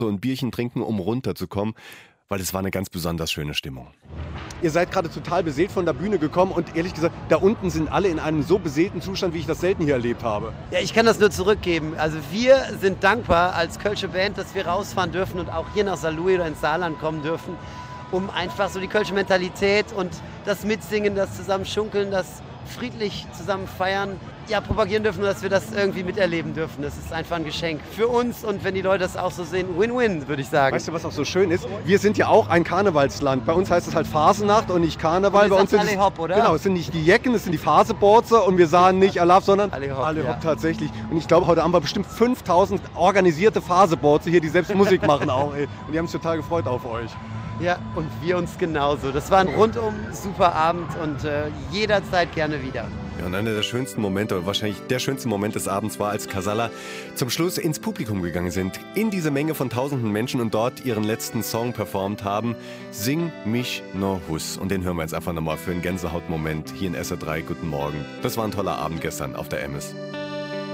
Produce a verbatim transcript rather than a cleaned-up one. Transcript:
so ein Bierchen trinken, um runterzukommen, weil es war eine ganz besonders schöne Stimmung. Ihr seid gerade total beseelt von der Bühne gekommen und ehrlich gesagt, da unten sind alle in einem so beseelten Zustand, wie ich das selten hier erlebt habe. Ja, ich kann das nur zurückgeben. Also wir sind dankbar als Kölsche Band, dass wir rausfahren dürfen und auch hier nach Saarlouis oder ins Saarland kommen dürfen, um einfach so die kölsche Mentalität und das Mitsingen, das Zusammenschunkeln, das friedlich zusammen feiern, ja, propagieren dürfen, dass wir das irgendwie miterleben dürfen. Das ist einfach ein Geschenk für uns und wenn die Leute das auch so sehen, Win-Win, würde ich sagen. Weißt du, was auch so schön ist? Wir sind ja auch ein Karnevalsland. Bei uns heißt es halt Phasenacht und nicht Karneval. Und Bei uns sind alle es, Hop, oder? Genau, es sind nicht die Jecken, es sind die Phaseborze und wir sagen nicht Alaf, sondern Alle Hop, alle ja. Hop tatsächlich. Und ich glaube, heute haben wir bestimmt fünftausend organisierte Phaseborze hier, die selbst Musik machen auch. Ey. Und die haben sich total gefreut auf euch. Ja, und wir uns genauso. Das war ein rundum super Abend und äh, jederzeit gerne wieder. Ja, und einer der schönsten Momente, oder wahrscheinlich der schönste Moment des Abends war, als Casalla zum Schluss ins Publikum gegangen sind, in diese Menge von tausenden Menschen und dort ihren letzten Song performt haben, Sing mich no Hus. Und den hören wir jetzt einfach nochmal für einen Gänsehautmoment hier in S R drei. Guten Morgen. Das war ein toller Abend gestern auf der Emmes.